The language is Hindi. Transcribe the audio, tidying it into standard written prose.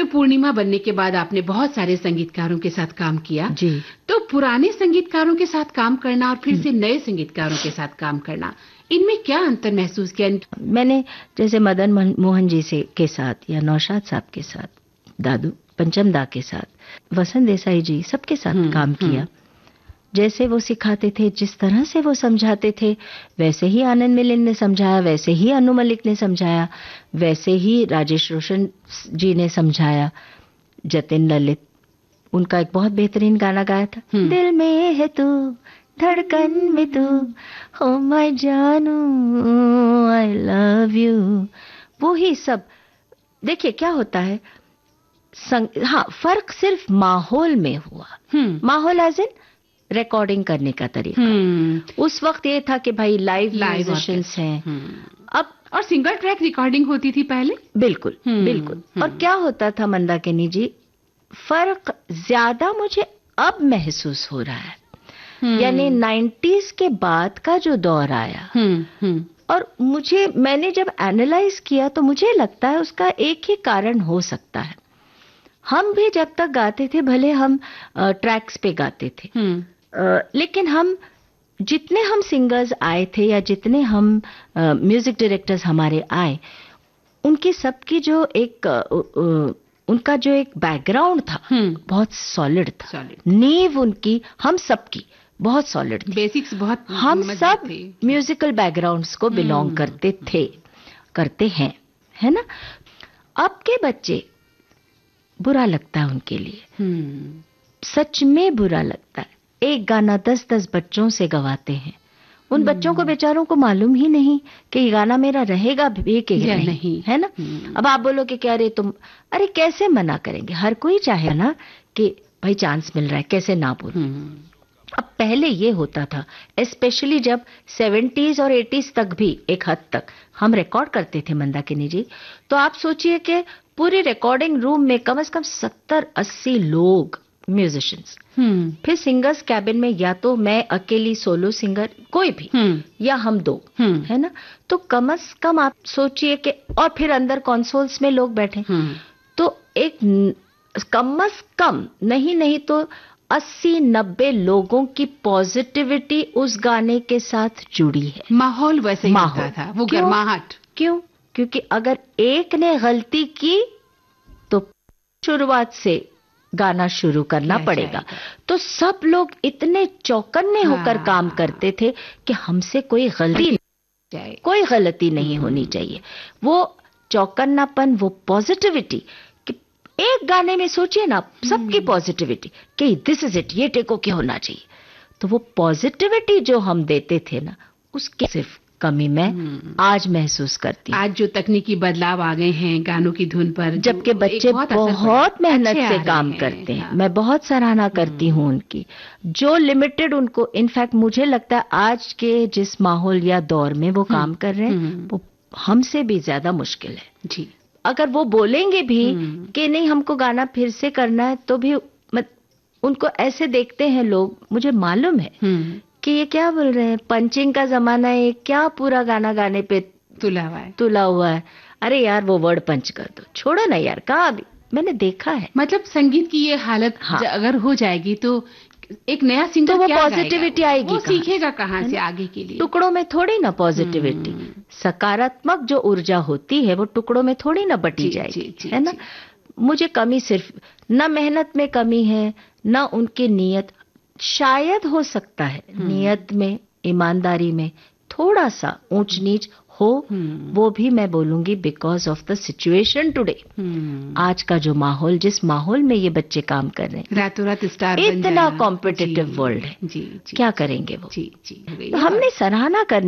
पूर्णिमा बनने के बाद आपने बहुत सारे संगीतकारों के साथ काम किया। जी। तो पुराने संगीतकारों के साथ काम करना और फिर से नए संगीतकारों के साथ काम करना, इनमें क्या अंतर महसूस किया? मैंने जैसे मदन मोहन जी से के साथ या नौशाद साहब के साथ, दादू पंचम दा के साथ, वसंत देसाई जी, सबके साथ काम किया। जैसे वो सिखाते थे, जिस तरह से वो समझाते थे, वैसे ही आनंद मिलिंद ने समझाया, वैसे ही अनु मलिक ने समझाया, वैसे ही राजेश रोशन जी ने समझाया। जतिन ललित, उनका एक बहुत बेहतरीन गाना गाया था, दिल में है तू, धड़कन में तू, हो मैं जानू, आई लव यू। वो ही सब। देखिए क्या होता है, हाँ, फर्क सिर्फ माहौल में हुआ। माहौल एज इन रिकॉर्डिंग करने का तरीका। उस वक्त ये था कि भाई लाइव म्यूजिशियंस हैं। अब और सिंगल ट्रैक रिकॉर्डिंग होती थी पहले। बिल्कुल बिल्कुल। और क्या होता था मंदाकिनी जी, फर्क ज्यादा मुझे अब महसूस हो रहा है। यानी 90s के बाद का जो दौर आया, और मैंने जब एनालाइज किया तो मुझे लगता है उसका एक ही कारण हो सकता है। हम भी जब तक गाते थे, भले हम ट्रैक्स पे गाते थे, लेकिन जितने हम सिंगर्स आए थे या जितने हम म्यूजिक डायरेक्टर्स हमारे आए, उनकी सबकी जो उनका जो एक बैकग्राउंड था, बहुत सॉलिड था। नींव उनकी, हम सबकी बहुत सॉलिड थी। बेसिक्स बहुत, हम सब म्यूजिकल बैकग्राउंड्स को बिलोंग करते थे, करते हैं, है ना। अब के बच्चे, बुरा लगता है उनके लिए, सच में बुरा लगता है। एक गाना 10-10 बच्चों से गवाते हैं। उन बच्चों को बेचारों को मालूम ही नहीं कि ये गाना मेरा रहेगा भी कि नहीं, है ना। अब आप बोलोगे कि अरे कैसे मना करेंगे, हर कोई चाहे ना कि भाई चांस मिल रहा है, कैसे ना बोलूं। अब पहले ये होता था, स्पेशली जब 70s और 80s तक भी एक हद तक हम रिकॉर्ड करते थे मंदाकिनी जी, तो आप सोचिए कि पूरी रिकॉर्डिंग रूम में कम से कम 70-80 लोग म्यूजिशियंस, फिर सिंगर्स कैबिन में या तो मैं अकेली सोलो सिंगर, कोई भी, या हम दो, है ना। तो कम से कम आप सोचिए कि, और फिर अंदर कंसोल्स में लोग बैठे, तो एक कम से कम नहीं तो 80-90 लोगों की पॉजिटिविटी उस गाने के साथ जुड़ी है। माहौल वैसे ही होता था, वो गर्माहट। क्यों? क्योंकि अगर एक ने गलती की तो शुरुआत से गाना शुरू करना पड़ेगा। तो सब लोग इतने चौकन्ने होकर काम करते थे कि हमसे कोई गलती नहीं होनी चाहिए। वो चौकन्नापन, वो पॉजिटिविटी, एक गाने में सोचिए ना, सबकी पॉजिटिविटी कि दिस इज इट, ये टेको क्या होना चाहिए। तो वो पॉजिटिविटी जो हम देते थे ना, उसकी सिर्फ कमी मैं आज महसूस करती हूँ। आज जो तकनीकी बदलाव आ गए हैं गानों की धुन पर, जबकि बच्चे बहुत मेहनत से काम करते हैं, मैं बहुत सराहना करती हूँ उनकी। जो लिमिटेड उनको, इनफैक्ट मुझे लगता है आज के जिस माहौल या दौर में वो काम कर रहे हैं, वो हमसे भी ज्यादा मुश्किल है जी। अगर वो बोलेंगे भी कि नहीं हमको गाना फिर से करना है, तो भी उनको ऐसे देखते हैं लोग, मुझे मालूम है कि ये क्या बोल रहे हैं, पंचिंग का जमाना है क्या, पूरा गाना गाने पे तुला हुआ है। अरे यार वो वर्ड पंच कर दो, छोड़ो ना यार, कहाँ अभी मैंने देखा है। मतलब संगीत की ये हालत अगर हो जाएगी तो एक नया सिंगर, तो वो पॉजिटिविटी आएगी, वो सीखेगा कहाँ से आगे के लिए? टुकड़ों में थोड़ी ना पॉजिटिविटी, सकारात्मक जो ऊर्जा होती है वो टुकड़ों में थोड़ी ना बटी जाएगी, है ना। मुझे कमी सिर्फ न मेहनत में कमी है, न उनकी नीयत, शायद हो सकता है नियत में, ईमानदारी में थोड़ा सा ऊंच नीच हो, वो भी मैं बोलूंगी because of the situation today. आज का जो माहौल, जिस माहौल में ये बच्चे काम कर रहे हैं, रातों रात स्टार, इतना कॉम्पिटिटिव वर्ल्ड है, क्या करेंगे वो। जी। तो हमने सराहना करनी